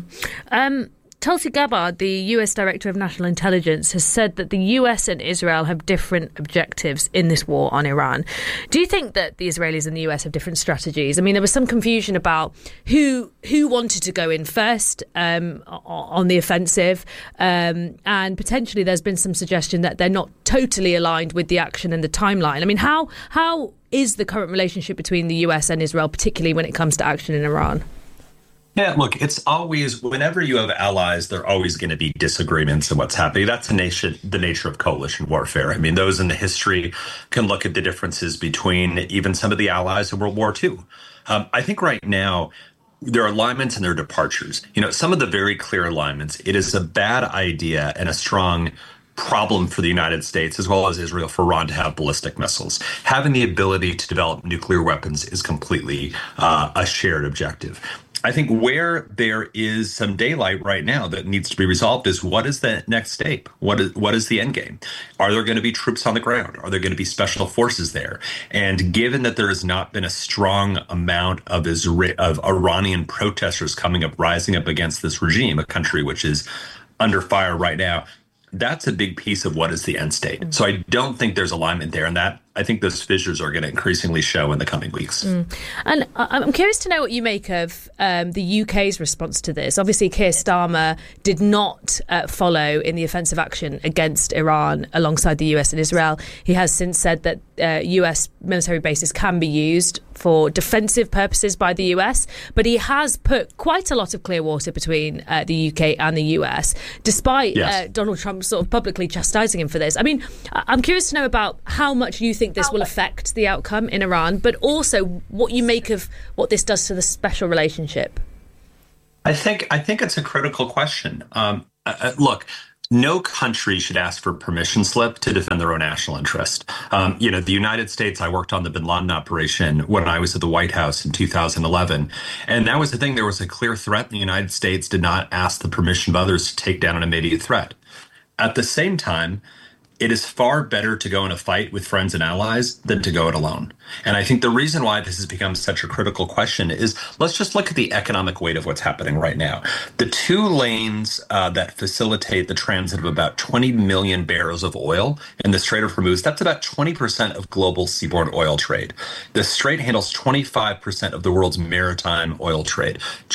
Tulsi Gabbard, the US Director of National Intelligence, has said that the US and Israel have different objectives in this war on Iran. Do you think that the Israelis and the US have different strategies? I mean, there was some confusion about who wanted to go in first on the offensive, and potentially there's been some suggestion that they're not totally aligned with the action and the timeline. I mean, how is the current relationship between the US and Israel, particularly when it comes to action in Iran? Yeah, look, it's always, whenever you have allies, there are always going to be disagreements in what's happening. That's the nature of coalition warfare. I mean, those in the history can look at the differences between even some of the allies in World War II. I think right now, there are alignments and there are departures. You know, some of the very clear alignments, it is a bad idea and a strong problem for the United States as well as Israel for Iran to have ballistic missiles. Having the ability to develop nuclear weapons is completely a shared objective. I think where there is some daylight right now that needs to be resolved is what is the next step? What is the end game? Are there going to be troops on the ground? Are there going to be special forces there? And given that there has not been a strong amount of Iranian protesters rising up against this regime, a country which is under fire right now, that's a big piece of what is the end state. So I don't think there's alignment there, and that I think those fissures are going to increasingly show in the coming weeks. And I'm curious to know what you make of the UK's response to this. Obviously, Keir Starmer did not follow in the offensive action against Iran alongside the US and Israel. He has since said that US military bases can be used for defensive purposes by the US, but he has put quite a lot of clear water between the UK and the US, despite Donald Trump sort of publicly chastising him for this. I mean, I'm curious to know about how much you think this will affect the outcome in Iran, but also what you make of what this does to the special relationship. I think it's a critical question. Look, no country should ask for permission slip to defend their own national interest. The United States, I worked on the bin Laden operation when I was at the White House in 2011. And that was the thing. There was a clear threat. The United States did not ask the permission of others to take down an immediate threat. At the same time, it is far better to go in a fight with friends and allies than to go it alone. And I think the reason why this has become such a critical question is, let's just look at the economic weight of what's happening right now. The 2 lanes that facilitate the transit of about 20 million barrels of oil in the Strait of Hormuz, that's about 20% of global seaborne oil trade. The strait handles 25% of the world's maritime oil trade,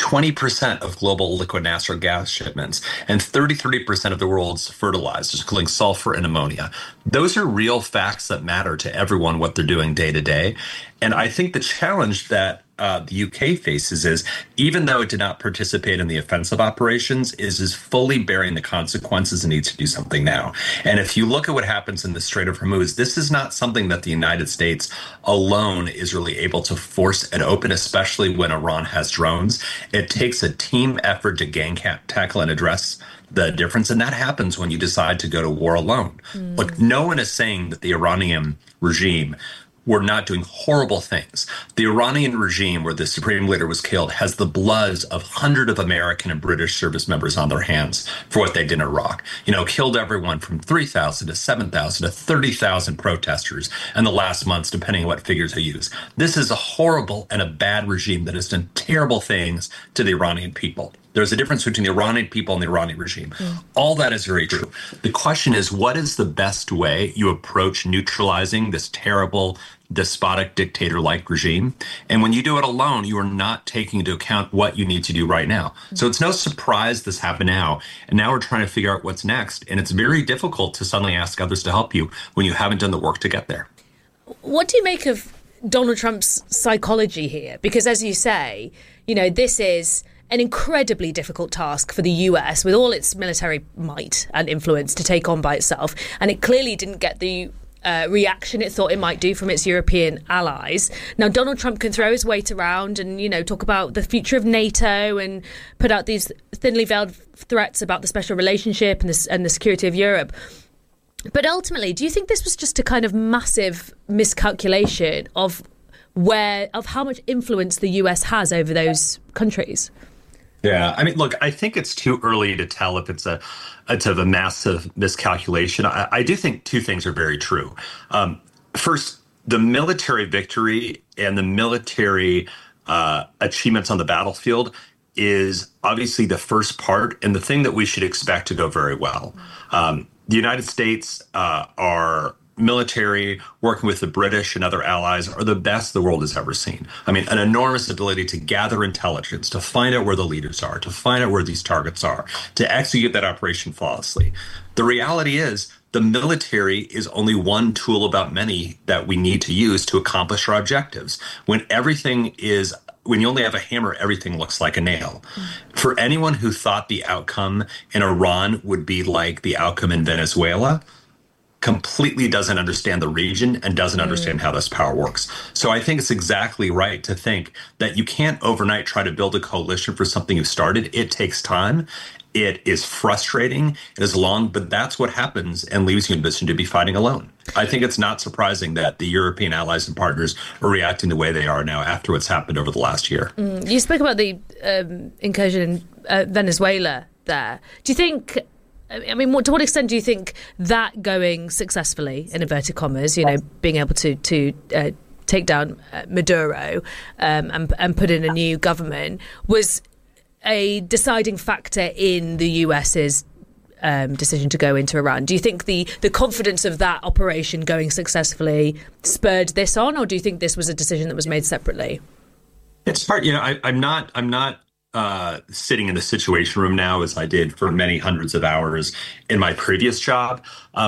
20% of global liquid natural gas shipments, and 33% of the world's fertilizers, including sulfur and ammonia. Those are real facts that matter to everyone, what they're doing day to day. And I think the challenge that the UK faces is, even though it did not participate in the offensive operations, is fully bearing the consequences and needs to do something now. And if you look at what happens in the Strait of Hormuz, this is not something that the United States alone is really able to force and open, especially when Iran has drones. It takes a team effort to gang tackle and address the difference. And that happens when you decide to go to war alone. Look, no one is saying that the Iranian regime were not doing horrible things. The Iranian regime, where the supreme leader was killed, has the bloods of hundreds of American and British service members on their hands for what they did in Iraq. Killed everyone from 3,000 to 7,000 to 30,000 protesters in the last months, depending on what figures they use. This is a horrible and a bad regime that has done terrible things to the Iranian people. There's a difference between the Iranian people and the Iranian regime. All that is very true. The question is, what is the best way you approach neutralizing this terrible, despotic, dictator-like regime? And when you do it alone, you are not taking into account what you need to do right now. So it's no surprise this happened now. And now we're trying to figure out what's next. And it's very difficult to suddenly ask others to help you when you haven't done the work to get there. What do you make of Donald Trump's psychology here? Because as you say, this is an incredibly difficult task for the US, with all its military might and influence, to take on by itself. And it clearly didn't get the reaction it thought it might do from its European allies. Now, Donald Trump can throw his weight around and, talk about the future of NATO and put out these thinly veiled threats about the special relationship and the security of Europe. But ultimately, do you think this was just a kind of massive miscalculation of how much influence the US has over those countries? Yeah, I mean, look, I think it's too early to tell if it's a massive miscalculation. I do think 2 things are very true. First, the military victory and the military achievements on the battlefield is obviously the first part and the thing that we should expect to go very well. The United States are military, working with the British and other allies, are the best the world has ever seen. I mean, an enormous ability to gather intelligence, to find out where the leaders are, to find out where these targets are, to execute that operation flawlessly. The reality is, the military is only one tool about many that we need to use to accomplish our objectives. When you only have a hammer, everything looks like a nail. For anyone who thought the outcome in Iran would be like the outcome in Venezuela, completely doesn't understand the region and doesn't understand how this power works. So I think it's exactly right to think that you can't overnight try to build a coalition for something you've started. It takes time. It is frustrating. It is long, but that's what happens and leaves you in a position to be fighting alone. I think it's not surprising that the European allies and partners are reacting the way they are now after what's happened over the last year. You spoke about the incursion in Venezuela there. Do you think... to what extent do you think that going successfully, in inverted commas, being able to take down Maduro and put in a new government was a deciding factor in the US's decision to go into Iran. Do you think the confidence of that operation going successfully spurred this on, or do you think this was a decision that was made separately? It's hard. I'm not sitting in the Situation Room now as I did for many hundreds of hours in my previous job.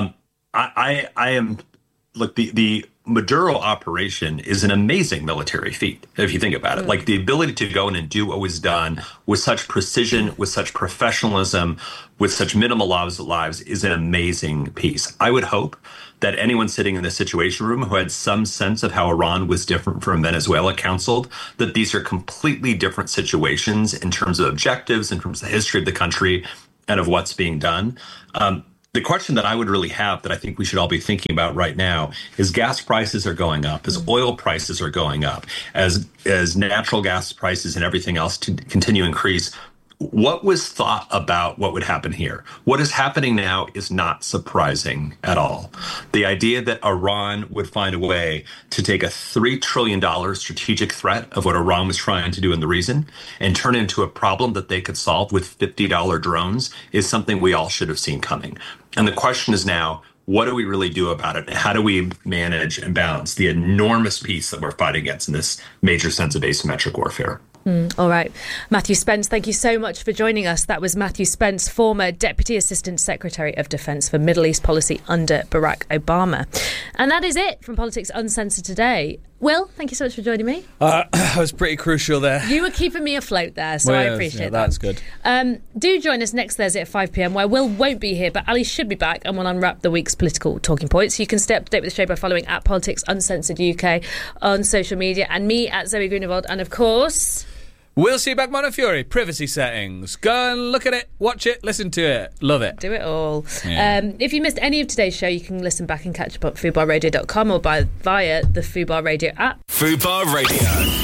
I am, look, the Maduro operation is an amazing military feat, if you think about it. Like, the ability to go in and do what was done with such precision, with such professionalism, with such minimal lives is an amazing piece. I would hope that anyone sitting in the Situation Room who had some sense of how Iran was different from Venezuela counseled that these are completely different situations in terms of objectives, in terms of the history of the country, and of what's being done. The question that I would really have, that I think we should all be thinking about right now, is gas prices are going up, as oil prices are going up, as natural gas prices and everything else continue to increase. What was thought about what would happen here? What is happening now is not surprising at all. The idea that Iran would find a way to take a $3 trillion strategic threat of what Iran was trying to do in the region and turn it into a problem that they could solve with $50 drones is something we all should have seen coming. And the question is now, what do we really do about it? How do we manage and balance the enormous piece that we're fighting against in this major sense of asymmetric warfare? All right. Matthew Spence, thank you so much for joining us. That was Matthew Spence, former Deputy Assistant Secretary of Defence for Middle East Policy under Barack Obama. And that is it from Politics Uncensored today. Will, thank you so much for joining me. I was pretty crucial there. You were keeping me afloat there, so I appreciate that. That's good. Do join us next Thursday at 5 p.m, where Will won't be here, but Ali should be back and will unwrap the week's political talking points. You can stay up to date with the show by following at Politics Uncensored UK on social media, and me at Zoe Grunewald, and of course... Will Seaback Montefiore, privacy settings. Go and look at it, watch it, listen to it. Love it. Do it all. Yeah. If you missed any of today's show, you can listen back and catch up on FoodBarRadio.com or via the Fubar Radio app. Fubar Radio.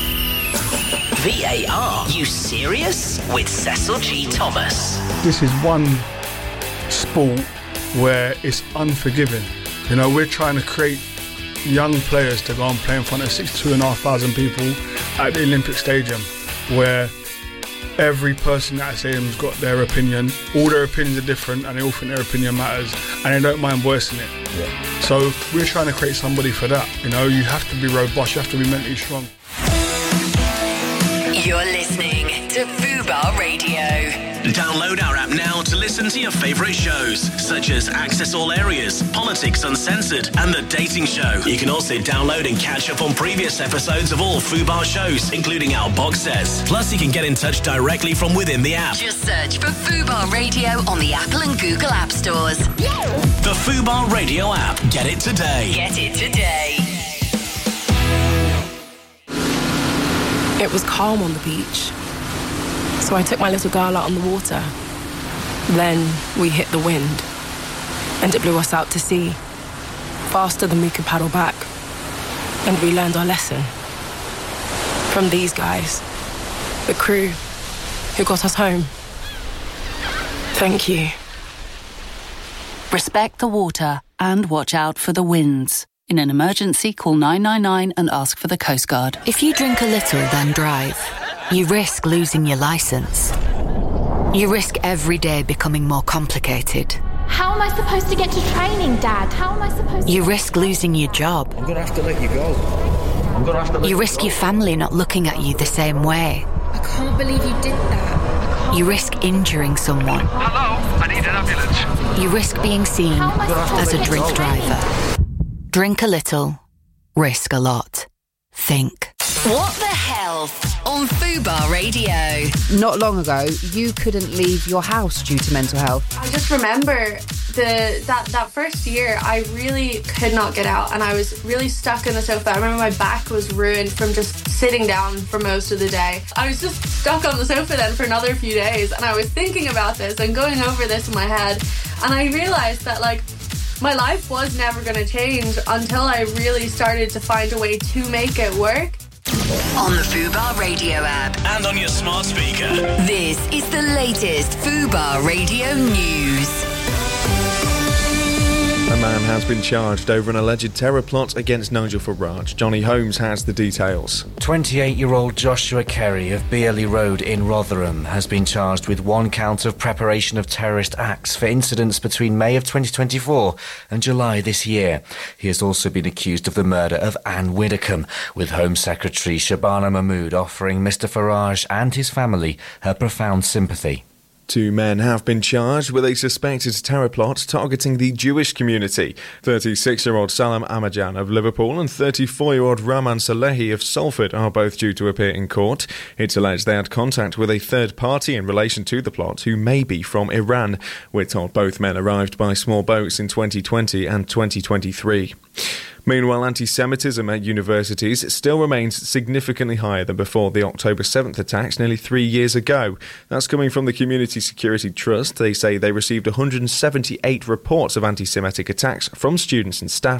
VAR. You serious? With Cecil G. Thomas. This is one sport where it's unforgiving. You know, we're trying to create young players to go and play in front of 62,500 people at the Olympic Stadium, where every person at that stadium's got their opinion. All their opinions are different and they all think their opinion matters and they don't mind voicing it. Yeah. So we're trying to create somebody for that. You know, you have to be robust, you have to be mentally strong. You're listening to Fubar Radio. Download our app now to listen to your favourite shows, such as Access All Areas, Politics Uncensored, and The Dating Show. You can also download and catch up on previous episodes of all Fubar shows, including our box sets. Plus, you can get in touch directly from within the app. Just search for Fubar Radio on the Apple and Google App Stores. The Fubar Radio app. Get it today. Get it today. It was calm on the beach, so I took my little girl out on the water. Then we hit the wind, and it blew us out to sea, faster than we could paddle back. And we learned our lesson from these guys, the crew who got us home. Thank you. Respect the water and watch out for the winds. In an emergency, call 999 and ask for the Coast Guard. If you drink a little, then drive, you risk losing your licence. You risk every day becoming more complicated. How am I supposed to get to training, Dad? How am I supposed to... You risk losing your job. I'm going to have to let you go. You risk your family not looking at you the same way. I can't believe you did that. You risk injuring someone. Hello, I need an ambulance. You risk being seen as a drink driver. Drink a little, risk a lot. Think. What the Health on Fubar Radio. Not long ago, you couldn't leave your house due to mental health. I just remember that first year, I really could not get out and I was really stuck in the sofa. I remember my back was ruined from just sitting down for most of the day. I was just stuck on the sofa then for another few days, and I was thinking about this and going over this in my head, and I realised that, like, my life was never going to change until I really started to find a way to make it work. On the Fubar Radio app. And on your smart speaker. This is the latest Fubar Radio news. A man has been charged over an alleged terror plot against Nigel Farage. Johnny Holmes has the details. 28-year-old Joshua Kerry of Beerley Road in Rotherham has been charged with 1 count of preparation of terrorist acts for incidents between May of 2024 and July this year. He has also been accused of the murder of Anne Widdecombe, with Home Secretary Shabana Mahmood offering Mr Farage and his family her profound sympathy. 2 men have been charged with a suspected terror plot targeting the Jewish community. 36-year-old Salam Amajan of Liverpool and 34-year-old Rahman Salehi of Salford are both due to appear in court. It's alleged they had contact with a third party in relation to the plot who may be from Iran. We're told both men arrived by small boats in 2020 and 2023. Meanwhile, anti-Semitism at universities still remains significantly higher than before the October 7th attacks nearly 3 years ago. That's coming from the Community Security Trust. They say they received 178 reports of anti-Semitic attacks from students and staff